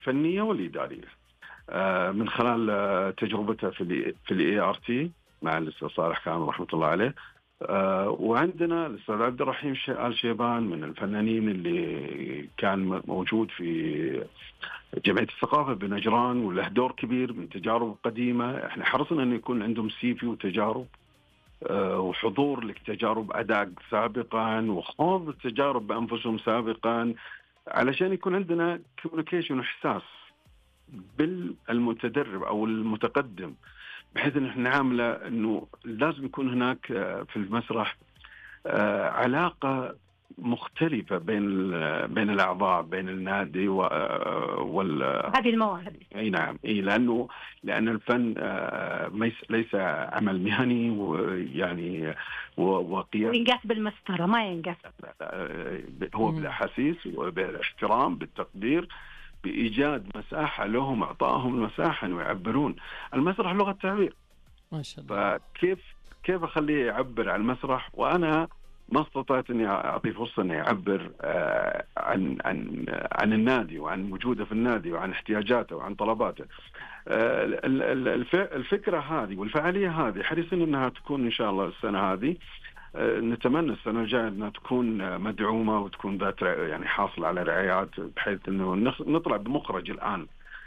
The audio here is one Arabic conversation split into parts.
الفنية والإدارية من خلال تجربته في الاي ار تي مع الاستاذ صالح كامل رحمة الله عليه. وعندنا الاستاذ عبد الرحيم آل شيبان من الفنانين اللي كان موجود في جمعية الثقافة بنجران وله دور كبير من تجارب قديمة. احنا حرصنا أن يكون عندهم سيفي وتجارب وحضور لتجارب أداء سابقا وخوض التجارب بأنفسهم سابقا، علشان يكون عندنا كوميونيكيشن وإحساس بالمتدرب أو المتقدم، بحيث أن احنا نعامله أنه لازم يكون هناك في المسرح علاقة مختلفة بين الأعضاء، بين النادي هذه المواهب. أي نعم، لأن الفن ليس عمل مهني، ويعني ينقاس بالمسطرة، ما ينقاس، هو بالأحاسيس وبالاحترام بالتقدير، بإيجاد مساحة لهم، إعطائهم المساحة أن يعبرون. المسرح لغة تعبير ما شاء الله. فكيف أخليه يعبر عن المسرح وأنا ما استطعت أني أعطي فرصة أن يعبر عن النادي وعن وجوده في النادي وعن احتياجاته وعن طلباته. الفكرة هذه والفعالية هذه حريصين أنها تكون إن شاء الله السنة هذه. نتمنى السنة الجاية أنها تكون مدعومة وتكون ذات يعني حاصل على رعايات، بحيث أنه نطلع بمخرج الآن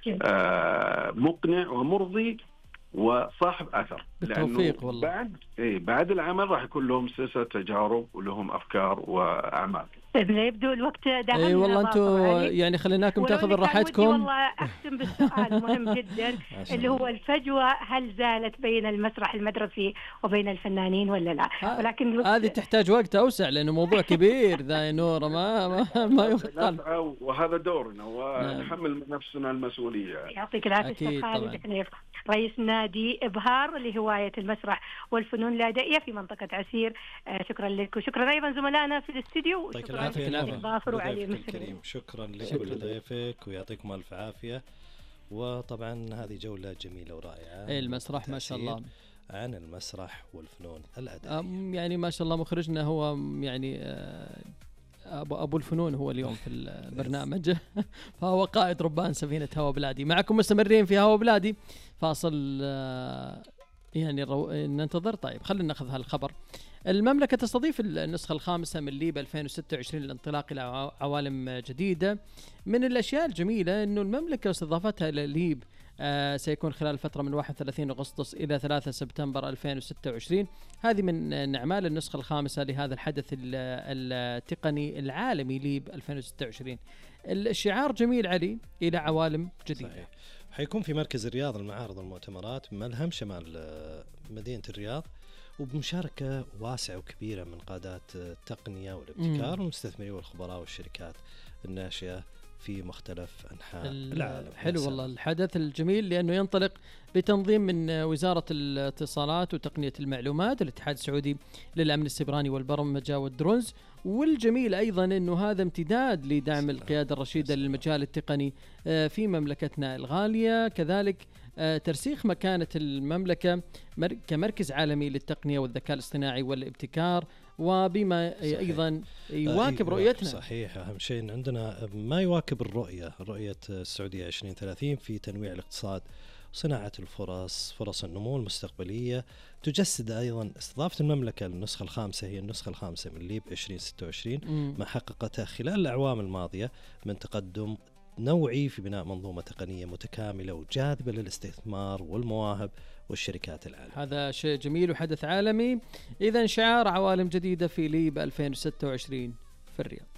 مقنع ومرضي وصاحب أثر. بالتوفيق والله. بعد العمل راح يكون لهم سلسلة تجارب ولهم أفكار وأعمال. يبدو الوقت داهمنا. اي والله انتم يعني خليناكم تاخذوا راحتكم. والله اختم بالسؤال مهم جدا اللي هو الفجوة هل زالت بين المسرح المدرسي وبين الفنانين ولا لا؟ ولكن هذه تحتاج وقت اوسع لانه موضوع كبير ذا نور ما يخطل، وهذا دورنا ونحمل من نفسنا المسؤولية. يعطيك العافية خالد حنيف رئيس نادي إبهار لهواية المسرح والفنون الأدائية في منطقة عسير. شكرا لك وشكرا أيضا زملائنا في الاستديو. ضافر وعلي الكريم، شكرا لك ولضيفك ويعطيكم الف عافيه. وطبعا هذه جوله جميله ورائعه. المسرح ما شاء الله، عن المسرح والفنون الادائيه. يعني ما شاء الله مخرجنا هو يعني أبو الفنون هو اليوم في البرنامج فهو قائد ربان سفينة هوا بلادي. معكم مستمرين في هوا بلادي، فاصل يعني ننتظر. طيب خلينا ناخذ هالخبر. المملكة تستضيف النسخة الخامسة من ليب 2026 للانطلاق إلى عوالم جديدة. من الأشياء الجميلة أنه المملكة واستضافتها إلى ليب سيكون خلال فترة من 31 أغسطس إلى 3 سبتمبر 2026. هذه من أعمال النسخة الخامسة لهذا الحدث التقني العالمي ليب 2026. الشعار جميل علي إلى عوالم جديدة. صحيح. حيكون في مركز الرياض المعارض والمؤتمرات ملهم شمال مدينة الرياض، وبمشاركة واسعة وكبيرة من قادات التقنية والابتكار والمستثمرين والخبراء والشركات الناشئة في مختلف أنحاء العالم. حلو والله الحدث الجميل، لأنه ينطلق بتنظيم من وزارة الاتصالات وتقنية المعلومات، الاتحاد السعودي للأمن السيبراني والبرمجة والدرونز. والجميل أيضا أنه هذا امتداد لدعم القيادة الرشيدة للمجال التقني في مملكتنا الغالية. كذلك ترسيخ مكانة المملكة كمركز عالمي للتقنية والذكاء الاصطناعي والابتكار، وبما صحيح. أيضا يواكب رؤيتنا. صحيح، أهم شيء عندنا ما يواكب رؤية السعودية 2030 في تنويع الاقتصاد وصناعة فرص النمو المستقبلية. تجسد أيضا استضافة المملكة للنسخة الخامسة، هي النسخة الخامسة من ليب 2026 ما حققته خلال الأعوام الماضية من تقدم نوعي في بناء منظومة تقنية متكاملة وجاذبة للاستثمار والمواهب والشركات العالمية. هذا شيء جميل وحدث عالمي. إذن شعار عوالم جديدة في ليب 2026 في الرياض.